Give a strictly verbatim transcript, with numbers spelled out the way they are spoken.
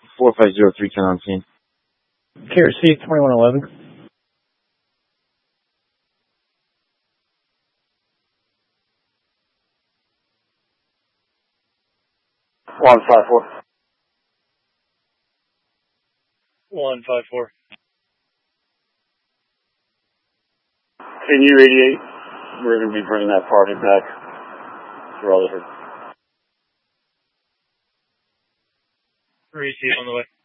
four five zero three ten on scene. K R C twenty-one eleven. one five four. one five four. Can you eighty-eight? We're going to be bringing that party back to Rutherford. Receive on the way.